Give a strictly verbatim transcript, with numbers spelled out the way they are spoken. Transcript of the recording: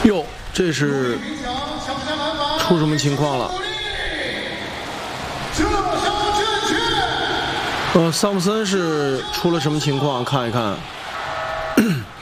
哟，这是出什么情况了？呃，桑普森是出了什么情况？看一看。